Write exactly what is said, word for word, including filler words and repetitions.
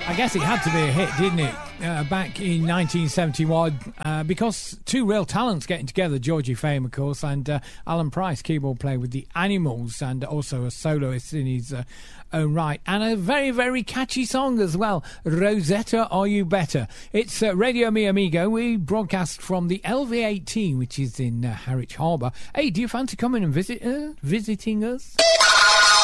I guess it had to be a hit, didn't it? Uh, back in nineteen seventy-one, uh, because two real talents getting together, Georgie Fame, of course, and uh, Alan Price, keyboard player with the Animals, and also a soloist in his uh, own right, and a very, very catchy song as well, Rosetta, Are You Better? It's uh, Radio Mi Amigo. We broadcast from the L V eighteen, which is in uh, Harwich Harbour. Hey, do you fancy coming and visit uh, visiting us?